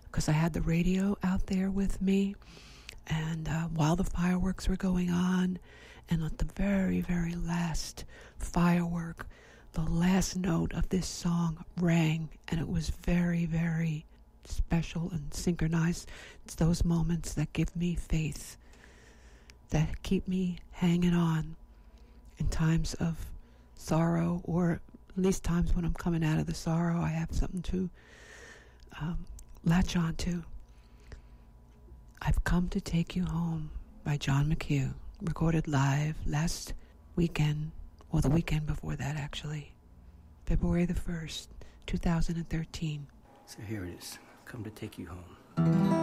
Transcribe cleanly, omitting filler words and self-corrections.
because I had the radio out there with me, and while the fireworks were going on, and at the very, very last firework, the last note of this song rang, and it was very, very special and synchronized. It's those moments that give me faith, that keep me hanging on in times of sorrow, or at least times when I'm coming out of the sorrow, I have something to latch on to. I've Come to Take You Home by John McHugh, recorded live last weekend, or the weekend before that actually, February the 1st, 2013. So here it is, Come to Take You Home.